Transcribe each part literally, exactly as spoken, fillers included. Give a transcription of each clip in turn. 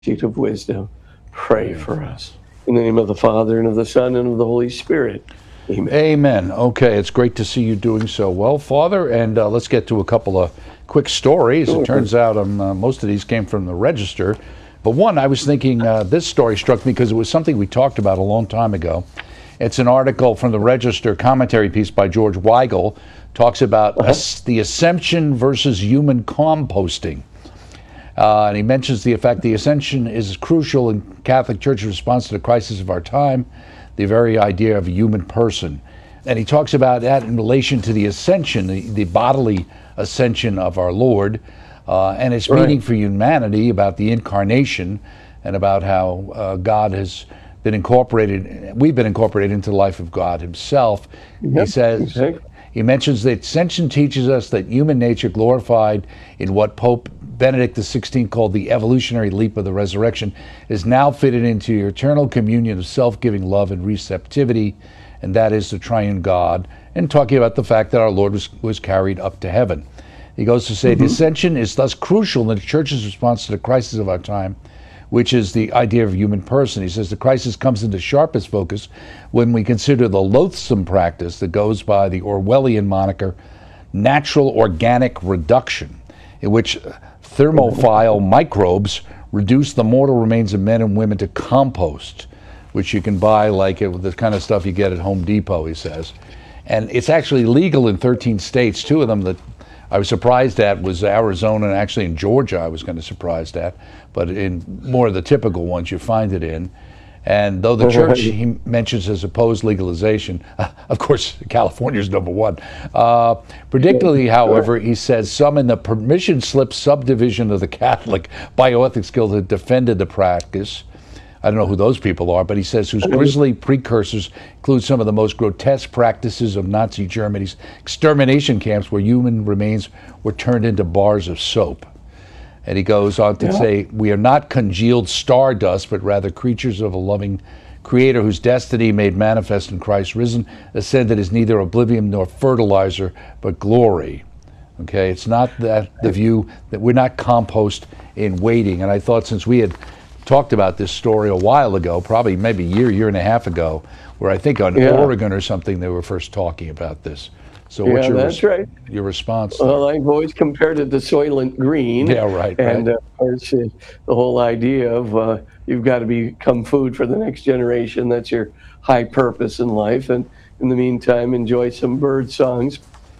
seat of wisdom, pray Amen. for us. In the name of the Father, and of the Son, and of the Holy Spirit. Amen. Amen. Okay, it's great to see you doing so well, Father. And uh, let's get to a couple of quick stories. It Sure. turns out um, uh, most of these came from the Register. But one, I was thinking uh, this story struck me because it was something we talked about a long time ago. It's an article from the Register, commentary piece by George Weigel, talks about Uh-huh. as- the ascension versus human composting. Uh, and he mentions the effect the ascension is crucial in Catholic Church's response to the crisis of our time, the very idea of a human person. And he talks about that in relation to the ascension, the, the bodily ascension of our Lord, uh, and its Right. meaning for humanity, about the incarnation, and about how uh, God has been incorporated, we've been incorporated into the life of God himself. He Yep, says, exactly. he mentions that ascension teaches us that human nature glorified in what Pope Benedict the sixteenth called the evolutionary leap of the resurrection is now fitted into your eternal communion of self-giving love and receptivity, and that is the triune God, and talking about the fact that our Lord was, was carried up to heaven. He goes to say, the ascension is thus crucial in the Church's response to the crisis of our time, which is the idea of human person. He says the crisis comes into sharpest focus when we consider the loathsome practice that goes by the Orwellian moniker natural organic reduction, in which thermophile microbes reduce the mortal remains of men and women to compost, which you can buy like it with the kind of stuff you get at Home Depot, he says. And it's actually legal in thirteen states. Two of them that I was surprised at was Arizona, and actually in Georgia I was kind of surprised at, but in more of the typical ones you find it in. And though the church, he mentions, has opposed legalization, of course, California's number one. Uh, particularly, however, he says some in the permission slip subdivision of the Catholic Bioethics Guild have defended the practice. I don't know who those people are, but he says whose grisly precursors include some of the most grotesque practices of Nazi Germany's extermination camps where human remains were turned into bars of soap. And he goes on to Yeah. say, we are not congealed stardust, but rather creatures of a loving creator whose destiny made manifest in Christ risen, ascended is neither oblivion nor fertilizer, but glory. Okay, it's not that the view that we're not compost in waiting. And I thought since we had talked about this story a while ago, probably maybe a year, year and a half ago, where I think on Yeah. Oregon or something they were first talking about this. So what's Yeah, your that's right. your response? Well, I've always compared it to Soylent Green. Yeah, right, And right. uh, of course, uh, the whole idea of uh, you've got to become food for the next generation. That's your high purpose in life. And in the meantime, enjoy some bird songs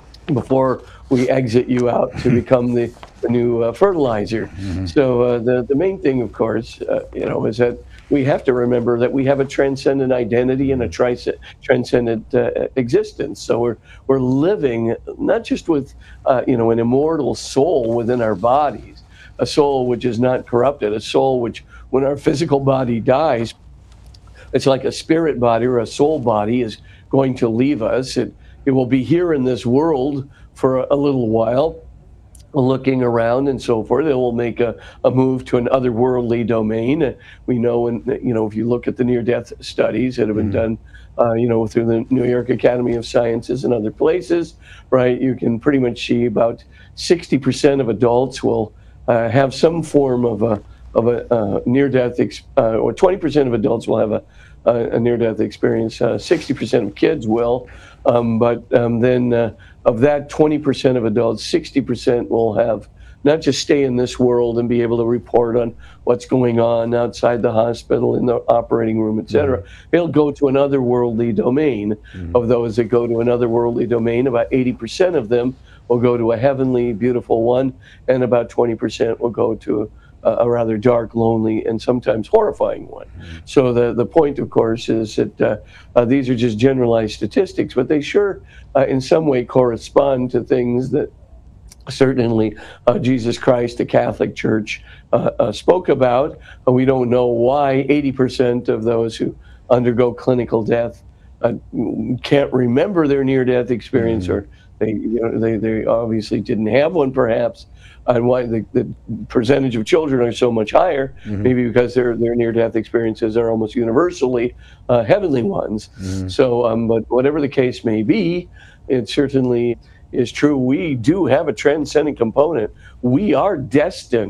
before we exit you out to become the, the new uh, fertilizer. So uh, the the main thing, of course, uh, you know, is that we have to remember that we have a transcendent identity and a tri- transcendent uh, existence. So we're we're living not just with uh, you know an immortal soul within our bodies, a soul which is not corrupted, a soul which, when our physical body dies, it's like a spirit body or a soul body is going to leave us. It it will be here in this world for a, a little while, looking around and so forth. It will make a, a move to an otherworldly domain. Uh, We know, and you know, if you look at the near-death studies that have been done, uh, you know, through the New York Academy of Sciences and other places, right? You can pretty much see about sixty percent of adults will uh, have some form of a of a uh, near-death, ex- uh, or twenty percent of adults will have a a, a near-death experience. Uh, sixty percent of kids will, um, but um, then uh, of that twenty percent of adults, sixty percent will have not just stay in this world and be able to report on what's going on outside the hospital, in the operating room, et cetera. They'll go to an otherworldly domain. Of those that go to an otherworldly domain, about eighty percent of them will go to a heavenly, beautiful one, and about twenty percent will go to a, a rather dark, lonely, and sometimes horrifying one. So the, the point, of course, is that uh, uh, these are just generalized statistics, but they sure uh, in some way correspond to things that certainly uh, Jesus Christ, the Catholic Church, uh, uh, spoke about. Uh, we don't know why eighty percent of those who undergo clinical death uh, can't remember their near-death experience, or they, you know, they, they obviously didn't have one, perhaps, and why the, the percentage of children are so much higher, maybe because their, their near-death experiences are almost universally uh, heavenly ones. So, um, but whatever the case may be, it certainly is true. We do have a transcendent component. We are destined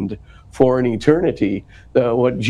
for an eternity. Uh, what